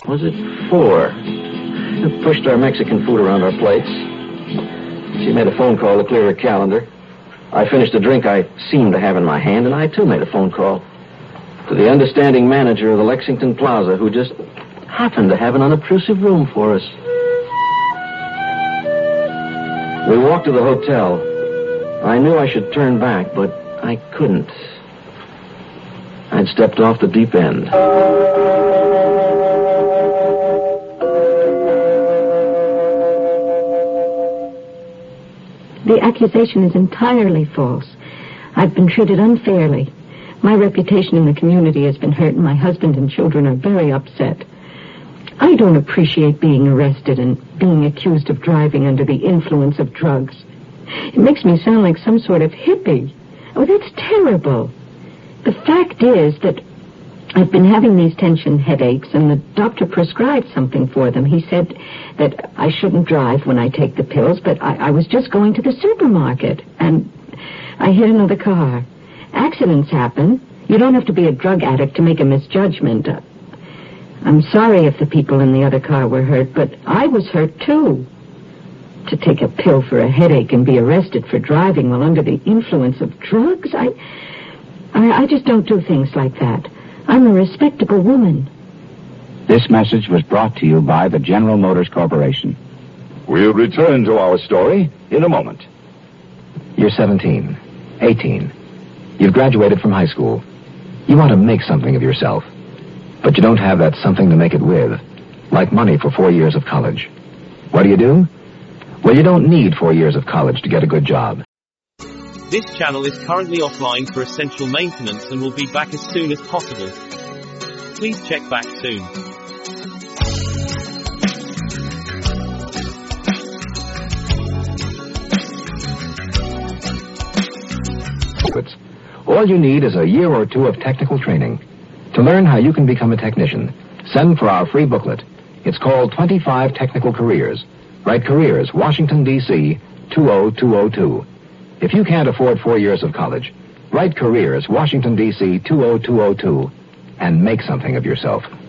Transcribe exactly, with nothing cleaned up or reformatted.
Was it four? We pushed our Mexican food around our plates. She made a phone call to clear her calendar. I finished a drink I seemed to have in my hand, and I, too, made a phone call to the understanding manager of the Lexington Plaza, who just happened to have an unobtrusive room for us. We walked to the hotel. I knew I should turn back, but I couldn't. I'd stepped off the deep end. The accusation is entirely false. I've been treated unfairly. My reputation in the community has been hurt, and my husband and children are very upset. I don't appreciate being arrested and being accused of driving under the influence of drugs. It makes me sound like some sort of hippie. Oh, that's terrible. The fact is that I've been having these tension headaches, and the doctor prescribed something for them. He said that I shouldn't drive when I take the pills, but I, I was just going to the supermarket, and I hit another car. Accidents happen. You don't have to be a drug addict to make a misjudgment. Uh, I'm sorry if the people in the other car were hurt, but I was hurt, too. To take a pill for a headache and be arrested for driving while under the influence of drugs? I, I, I just don't do things like that. I'm a respectable woman. This message was brought to you by the General Motors Corporation. We'll return to our story in a moment. You're seventeen, eighteen. You've graduated from high school. You want to make something of yourself, but you don't have that something to make it with, like money for four years of college. What do you do? Well, you don't need four years of college to get a good job. This channel is currently offline for essential maintenance and will be back as soon as possible. Please check back soon. All you need is a year or two of technical training. To learn how you can become a technician, send for our free booklet. It's called twenty-five Technical Careers. Write Careers, Washington, D C two oh two oh two. If you can't afford four years of college, write Careers, Washington, D C two oh two oh two, and make something of yourself.